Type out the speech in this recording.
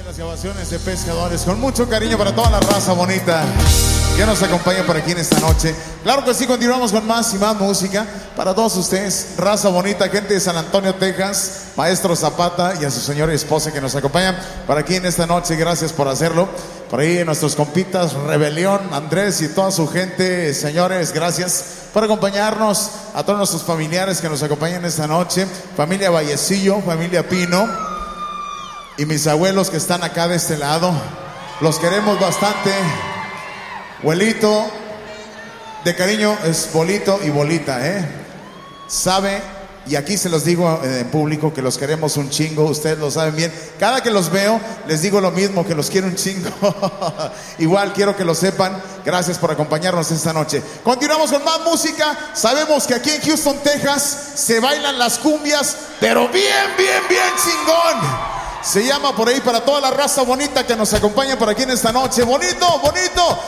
las grabaciones de Pescadores, con mucho cariño para toda la raza bonita que nos acompaña por aquí en esta noche. Claro que sí, continuamos con más y más música para todos ustedes, raza bonita, gente de San Antonio, Texas, Maestro Zapata y a su señora y esposa que nos acompañan por aquí en esta noche. Gracias por hacerlo. Por ahí nuestros compitas Rebelión, Andrés y toda su gente, señores, gracias por acompañarnos. A todos nuestros familiares que nos acompañan esta noche, familia Vallecillo, familia Pino y mis abuelos que están acá de este lado, los queremos bastante. Abuelito, de cariño es Bolito y Bolita, sabe, y aquí se los digo en público que los queremos un chingo, ustedes lo saben bien. Cada que los veo les digo lo mismo, que los quiero un chingo. Igual quiero que lo sepan. Gracias por acompañarnos esta noche. Continuamos con más música. Sabemos que aquí en Houston, Texas se bailan las cumbias, pero bien chingón. Se llama por ahí para toda la raza bonita que nos acompaña por aquí en esta noche. Bonito, bonito.